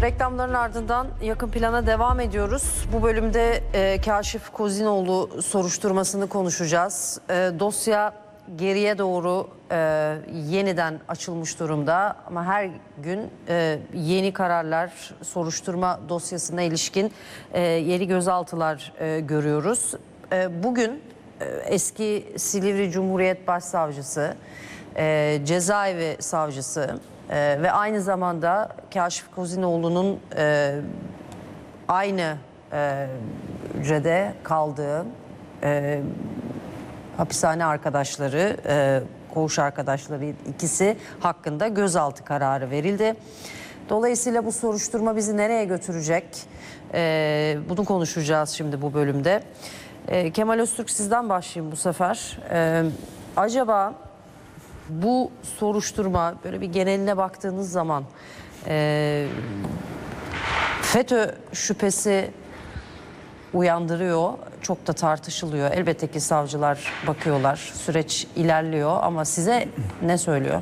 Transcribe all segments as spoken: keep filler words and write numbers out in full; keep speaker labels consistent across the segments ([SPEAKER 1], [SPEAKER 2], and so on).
[SPEAKER 1] Reklamların ardından yakın plana devam ediyoruz. Bu bölümde e, Kaşif Kozinoğlu soruşturmasını konuşacağız. E, dosya geriye doğru e, yeniden açılmış durumda ama her gün e, yeni kararlar, soruşturma dosyasına ilişkin e, yeni gözaltılar e, görüyoruz. E, bugün e, eski Silivri Cumhuriyet Başsavcısı, e, cezaevi savcısı Ee, ve aynı zamanda Kaşif Kozinoğlu'nun e, aynı e, hücrede kaldığı e, hapishane arkadaşları, e, koğuş arkadaşları ikisi hakkında gözaltı kararı verildi. Dolayısıyla bu soruşturma bizi nereye götürecek? E, bunu konuşacağız şimdi bu bölümde. E, Kemal Öztürk, sizden başlayayım bu sefer. E, acaba bu soruşturma böyle bir geneline baktığınız zaman e, FETÖ şüphesi uyandırıyor, çok da tartışılıyor. Elbette ki savcılar bakıyorlar, süreç ilerliyor ama size ne söylüyor?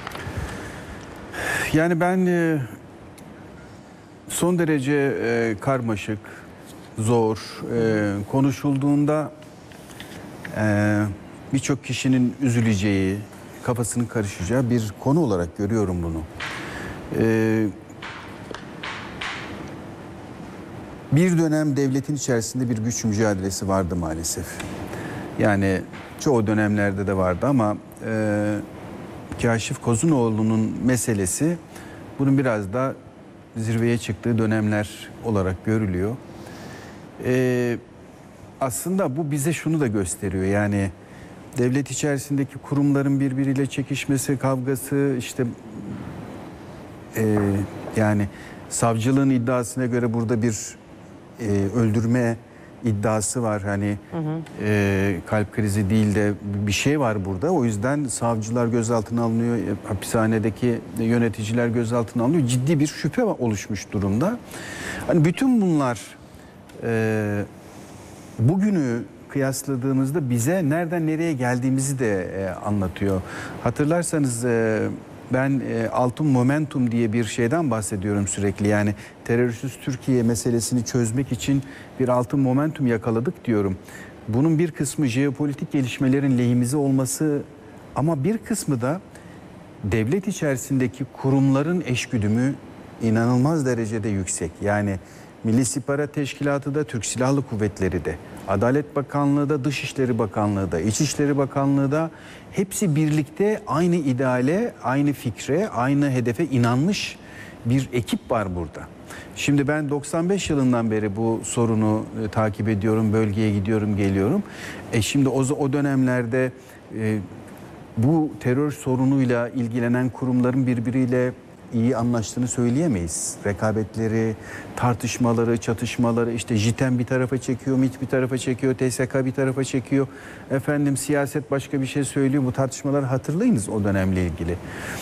[SPEAKER 2] Yani ben e, son derece e, karmaşık, zor, e, konuşulduğunda e, birçok kişinin üzüleceği, kafasının karışacağı bir konu olarak görüyorum bunu. Ee, bir dönem devletin içerisinde bir güç mücadelesi vardı maalesef. Yani çoğu dönemlerde de vardı ama e, Kaşif Kozinoğlu'nun meselesi bunun biraz da zirveye çıktığı dönemler olarak görülüyor. Ee, aslında bu bize şunu da gösteriyor, yani devlet içerisindeki kurumların birbiriyle çekişmesi, kavgası, işte e, yani savcılığın iddiasına göre burada bir e, öldürme iddiası var. Hani hı hı. E, kalp krizi değil de bir şey var burada. O yüzden savcılar gözaltına alınıyor, hapishanedeki yöneticiler gözaltına alınıyor. Ciddi bir şüphe oluşmuş durumda. Hani bütün bunlar e, bugünü kıyasladığımızda bize nereden nereye geldiğimizi de e, anlatıyor. Hatırlarsanız e, ben e, altın momentum diye bir şeyden bahsediyorum sürekli. Yani terörsüz Türkiye meselesini çözmek için bir altın momentum yakaladık diyorum. Bunun bir kısmı jeopolitik gelişmelerin lehimize olması ama bir kısmı da devlet içerisindeki kurumların eşgüdümü inanılmaz derecede yüksek. Yani Milli İstihbarat Teşkilatı da, Türk Silahlı Kuvvetleri de, Adalet Bakanlığı da, Dışişleri Bakanlığı da, İçişleri Bakanlığı da hepsi birlikte aynı ideale, aynı fikre, aynı hedefe inanmış bir ekip var burada. Şimdi ben doksan beş yılından beri bu sorunu e, takip ediyorum, bölgeye gidiyorum, geliyorum. E şimdi o, o dönemlerde e, bu terör sorunuyla ilgilenen kurumların birbiriyle iyi anlaştığını söyleyemeyiz. Rekabetleri, tartışmaları, çatışmaları, işte JITEM bir tarafa çekiyor, MİT bir tarafa çekiyor, T S K bir tarafa çekiyor. Efendim siyaset başka bir şey söylüyor. Bu tartışmaları hatırlayınız o dönemle ilgili.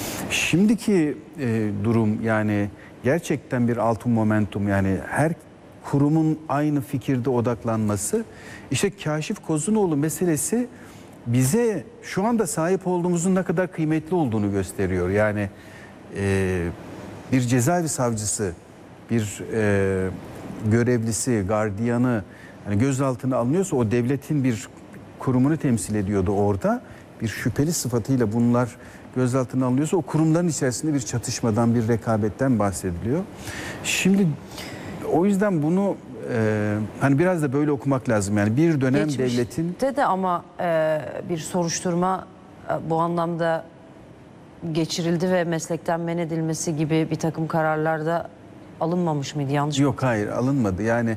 [SPEAKER 2] Şimdiki e, durum yani gerçekten bir altın momentum, yani her kurumun aynı fikirde odaklanması. İşte Kaşif Kozinoğlu meselesi bize şu anda sahip olduğumuzun ne kadar kıymetli olduğunu gösteriyor. Yani Ee, bir cezaevi savcısı, bir e, görevlisi, gardiyanı yani gözaltına alınıyorsa o devletin bir kurumunu temsil ediyordu orada. Bir şüpheli sıfatıyla bunlar gözaltına alınıyorsa o kurumların içerisinde bir çatışmadan, bir rekabetten bahsediliyor. Şimdi o yüzden bunu e, hani biraz da böyle okumak lazım. Yani bir dönem
[SPEAKER 1] Geçmişte
[SPEAKER 2] devletin...
[SPEAKER 1] de ama e, bir soruşturma e, bu anlamda geçirildi ve meslekten men edilmesi gibi bir takım kararlar da alınmamış mıydı? Yanlış
[SPEAKER 2] Yok, hayır alınmadı. Yani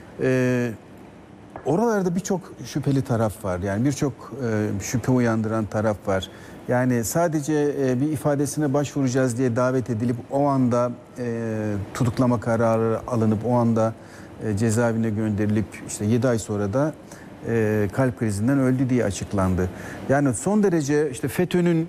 [SPEAKER 2] e, oralarda birçok şüpheli taraf var. Yani birçok e, şüphe uyandıran taraf var. Yani sadece e, bir ifadesine başvuracağız diye davet edilip o anda e, tutuklama kararı alınıp o anda e, cezaevine gönderilip işte yedi ay sonra da e, kalp krizinden öldü diye açıklandı. Yani son derece işte FETÖ'nün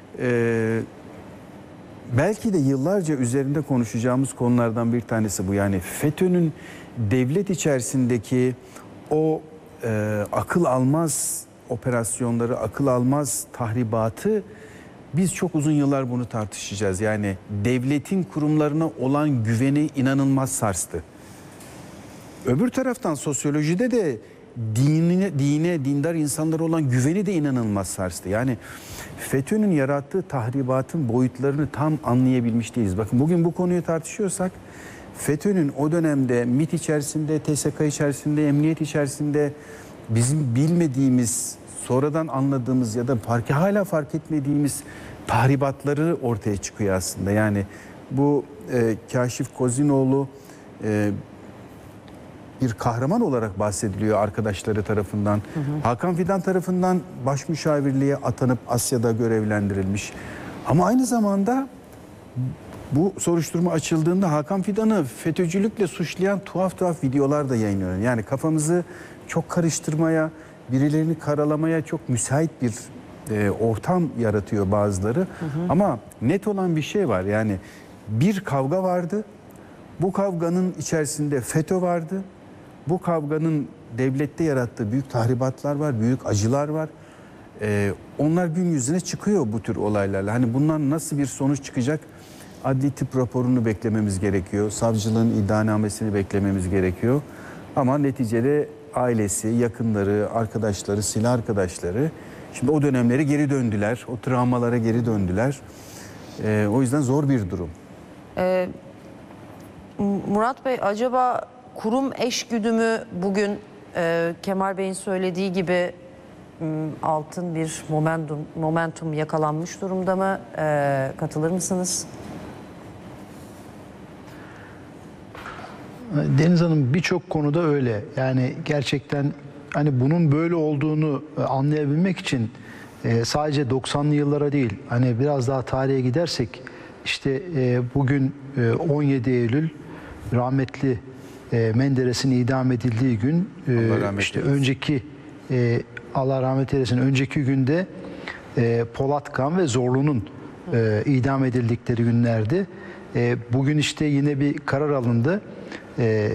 [SPEAKER 2] Ee, belki de yıllarca üzerinde konuşacağımız konulardan bir tanesi bu. Yani FETÖ'nün devlet içerisindeki o e, akıl almaz operasyonları, akıl almaz tahribatı biz çok uzun yıllar bunu tartışacağız. Yani devletin kurumlarına olan güveni inanılmaz sarstı. Öbür taraftan sosyolojide de dinine, dine, dindar insanlara olan güveni de inanılmaz sarstı. Yani FETÖ'nün yarattığı tahribatın boyutlarını tam anlayabilmiş değiliz. Bakın bugün bu konuyu tartışıyorsak FETÖ'nün o dönemde MİT içerisinde, T S K içerisinde, emniyet içerisinde bizim bilmediğimiz, sonradan anladığımız ya da fark, hala fark etmediğimiz tahribatları ortaya çıkıyor aslında. Yani bu e, Kaşif Kozinoğlu e, bir kahraman olarak bahsediliyor arkadaşları tarafından. Hı hı. Hakan Fidan tarafından başmüşavirliğe atanıp Asya'da görevlendirilmiş. Ama aynı zamanda bu soruşturma açıldığında Hakan Fidan'ı FETÖ'cülükle suçlayan tuhaf tuhaf videolar da yayınlanıyor. Yani kafamızı çok karıştırmaya, birilerini karalamaya çok müsait bir e, ortam yaratıyor bazıları. Hı hı. Ama net olan bir şey var. Yani bir kavga vardı. Bu kavganın içerisinde FETÖ vardı. Bu kavganın devlette yarattığı büyük tahribatlar var, büyük acılar var. Ee, onlar gün yüzüne çıkıyor bu tür olaylarla. Hani bundan nasıl bir sonuç çıkacak? Adli tıp raporunu beklememiz gerekiyor. Savcılığın iddianamesini beklememiz gerekiyor. Ama neticede ailesi, yakınları, arkadaşları, silah arkadaşları şimdi o dönemlere geri döndüler. O travmalara geri döndüler. Ee, o yüzden zor bir durum.
[SPEAKER 1] Ee, Murat Bey, acaba kurum eşgüdümü bugün e, Kemal Bey'in söylediği gibi m, altın bir momentum, momentum yakalanmış durumda mı? E, katılır mısınız?
[SPEAKER 3] Deniz Hanım, birçok konuda öyle. Yani gerçekten hani bunun böyle olduğunu anlayabilmek için e, sadece doksanlı yıllara değil, hani biraz daha tarihe gidersek işte e, bugün e, on yedi Eylül rahmetli e, Menderes'in idam edildiği gün, e, işte eylesin. önceki e, Allah rahmet eylesin, önceki günde e, Polatkan ve Zorlu'nun e, idam edildikleri günlerdi. E, bugün işte yine bir karar alındı. E,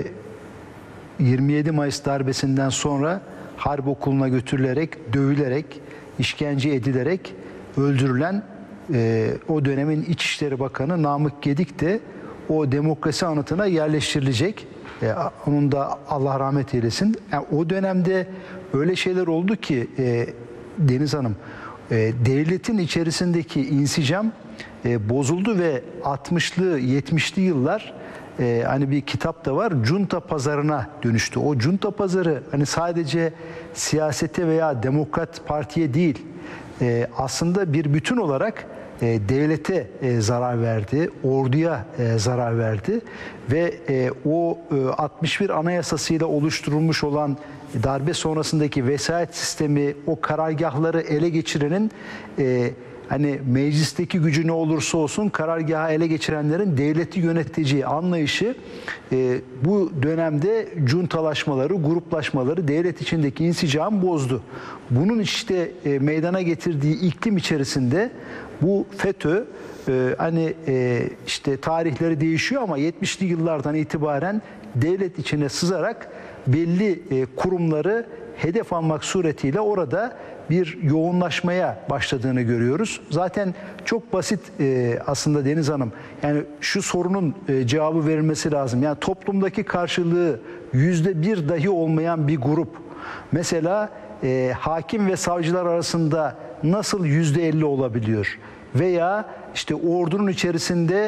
[SPEAKER 3] yirmi yedi Mayıs darbesinden sonra harp okuluna götürülerek, dövülerek, işkence edilerek öldürülen e, o dönemin İçişleri Bakanı Namık Gedik de o demokrasi anıtına yerleştirilecek. E, onun da Allah rahmet eylesin. Yani o dönemde öyle şeyler oldu ki e, Deniz Hanım, e, devletin içerisindeki insicam e, bozuldu ve altmışlı yetmişli yıllar e, hani bir kitap da var, junta pazarına dönüştü. O junta pazarı hani sadece siyasete veya Demokrat Parti'ye değil, e, aslında bir bütün olarak E, devlete e, zarar verdi, orduya e, zarar verdi ve e, o e, altmış bir Anayasasıyla oluşturulmuş olan darbe sonrasındaki vesayet sistemi, o karargahları ele geçirenin e, hani meclisteki gücü ne olursa olsun karargahı ele geçirenlerin devleti yöneteceği anlayışı e, bu dönemde cuntalaşmaları, gruplaşmaları, devlet içindeki insicamı bozdu. Bunun işte e, meydana getirdiği iklim içerisinde bu FETÖ e, hani e, işte tarihleri değişiyor ama yetmişli yıllardan itibaren devlet içine sızarak belli e, kurumları hedef almak suretiyle orada bir yoğunlaşmaya başladığını görüyoruz. Zaten çok basit e, aslında Deniz Hanım. Yani şu sorunun e, cevabı verilmesi lazım. Yani toplumdaki karşılığı yüzde bir dahi olmayan bir grup. Mesela e, hakim ve savcılar arasında nasıl yüzde elli olabiliyor? Veya işte ordunun içerisinde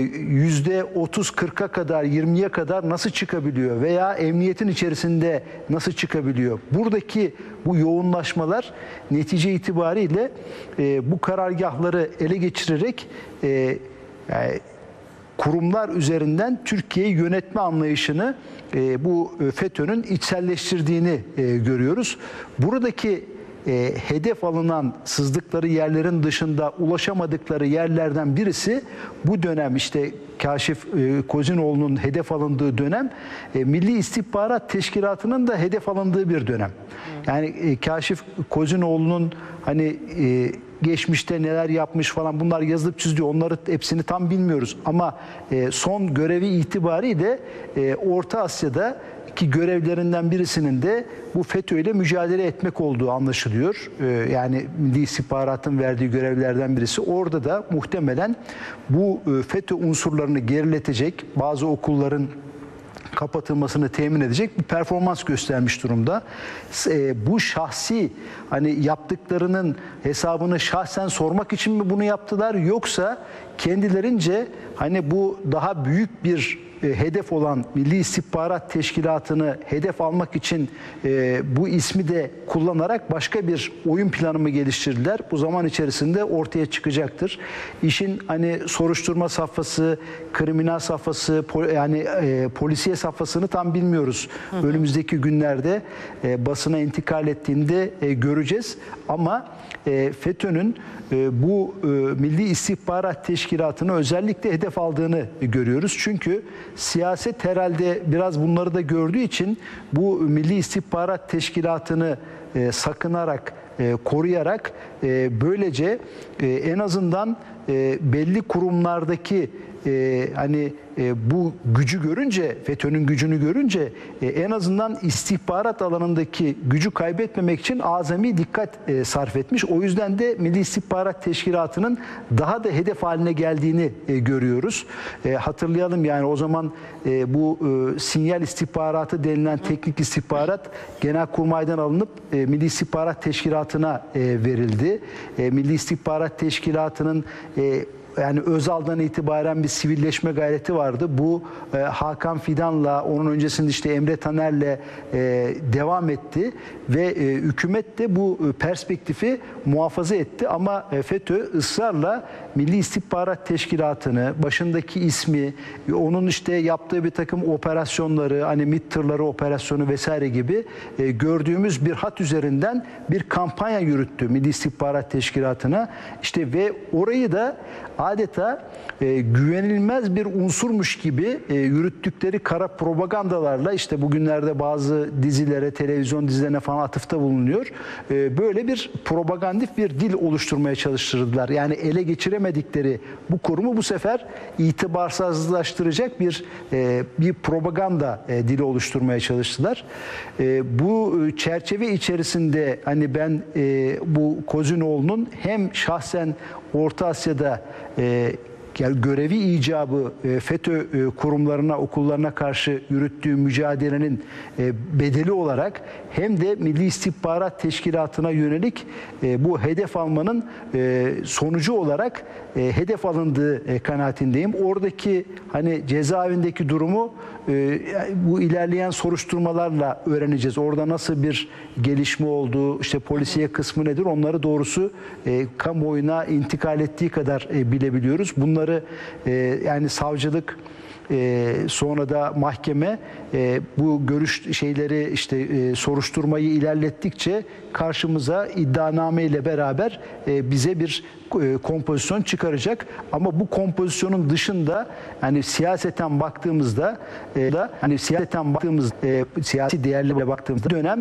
[SPEAKER 3] yüzde otuz kırka kadar, yirmiye kadar nasıl çıkabiliyor? Veya emniyetin içerisinde nasıl çıkabiliyor? Buradaki bu yoğunlaşmalar netice itibariyle e, bu karargahları ele geçirerek e, yani kurumlar üzerinden Türkiye'yi yönetme anlayışını e, bu FETÖ'nün içselleştirdiğini e, görüyoruz. Buradaki E, hedef alınan sızdıkları yerlerin dışında ulaşamadıkları yerlerden birisi bu dönem işte Kaşif e, Kozinoğlu'nun hedef alındığı dönem e, Milli İstihbarat Teşkilatı'nın da hedef alındığı bir dönem. Yani e, Kaşif Kozinoğlu'nun hani e, geçmişte neler yapmış falan bunlar yazılıp çiziliyor. Onları hepsini tam bilmiyoruz ama e, son görevi itibariyle e, Orta Asya'da ki görevlerinden birisinin de bu FETÖ ile mücadele etmek olduğu anlaşılıyor. Ee, yani Milli İstihbarat'ın verdiği görevlerden birisi. Orada da muhtemelen bu e, FETÖ unsurlarını geriletecek, bazı okulların kapatılmasını temin edecek bir performans göstermiş durumda. E, bu şahsi hani yaptıklarının hesabını şahsen sormak için mi bunu yaptılar, yoksa kendilerince hani bu daha büyük bir e, hedef olan Milli İstihbarat Teşkilatı'nı hedef almak için e, bu ismi de kullanarak başka bir oyun planı mı geliştirdiler? Bu zaman içerisinde ortaya çıkacaktır. İşin hani soruşturma safhası, kriminal safhası, pol, yani e, polisiye safhasını tam bilmiyoruz. Hı hı. Önümüzdeki günlerde e, basına intikal ettiğinde e, göreceğiz. Ama e, FETÖ'nün e, bu e, Milli İstihbarat Teşkilatı'nı özellikle hedef aldığını görüyoruz. Çünkü siyaset herhalde biraz bunları da gördüğü için bu Milli İstihbarat Teşkilatı'nı e, sakınarak, e, koruyarak e, böylece e, en azından e, belli kurumlardaki e, hani e, bu gücü görünce, FETÖ'nün gücünü görünce e, en azından istihbarat alanındaki gücü kaybetmemek için azami dikkat e, sarf etmiş. O yüzden de Milli İstihbarat Teşkilatı'nın daha da hedef haline geldiğini e, görüyoruz. E, hatırlayalım yani o zaman e, bu e, sinyal istihbaratı denilen teknik istihbarat Genelkurmay'dan alınıp e, Milli İstihbarat Teşkilatı'na e, verildi. E, Milli İstihbarat Teşkilatı'nın e, yani Özal'dan itibaren bir sivilleşme gayreti vardı. Bu e, Hakan Fidan'la, onun öncesinde işte Emre Taner'le e, devam etti ve e, hükümet de bu perspektifi muhafaza etti. Ama e, FETÖ ısrarla Milli İstihbarat Teşkilatı'nı, başındaki ismi, onun işte yaptığı bir takım operasyonları, hani MİT tırları operasyonu vesaire gibi e, gördüğümüz bir hat üzerinden bir kampanya yürüttü Milli İstihbarat Teşkilatı'na. İşte ve orayı da adeta e, güvenilmez bir unsurmuş gibi e, yürüttükleri kara propagandalarla, işte bugünlerde bazı dizilere, televizyon dizilerine falan atıfta bulunuyor. E, böyle bir propagandif bir dil oluşturmaya çalıştırdılar. Yani ele geçiremedikleri bu kurumu bu sefer itibarsızlaştıracak bir e, bir propaganda e, dili oluşturmaya çalıştılar. E, bu çerçeve içerisinde hani ben e, bu Kozinoğlu'nun hem şahsen Orta Asya'da e, yani görevi icabı e, FETÖ e, kurumlarına, okullarına karşı yürüttüğü mücadelenin e, bedeli olarak hem de Milli İstihbarat Teşkilatı'na yönelik e, bu hedef almanın e, sonucu olarak e, hedef alındığı e, kanaatindeyim. Oradaki hani cezaevindeki durumu e, bu ilerleyen soruşturmalarla öğreneceğiz. Orada nasıl bir gelişme oldu, işte polisiye kısmı nedir, onları doğrusu e, kamuoyuna intikal ettiği kadar e, bilebiliyoruz. Bunları e, yani savcılık, e, sonra da mahkeme e, bu görüş şeyleri işte e, soruşturmayı ilerlettikçe karşımıza iddianame ile beraber e, bize bir e, kompozisyon çıkaracak. Ama bu kompozisyonun dışında yani siyaseten baktığımızda e, da hani siyaseten baktığımız e, siyasi değerlere baktığımızda dönem